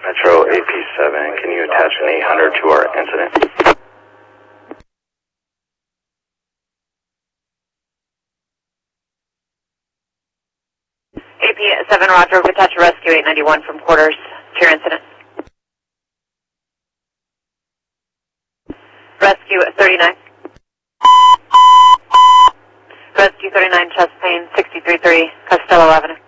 Metro AP7, can you attach an 800 to our incident? AP7 Roger, attach a rescue 891 from quarters to your incident. Rescue 39. Rescue 39, chest pain, 63-3, Costello Avenue.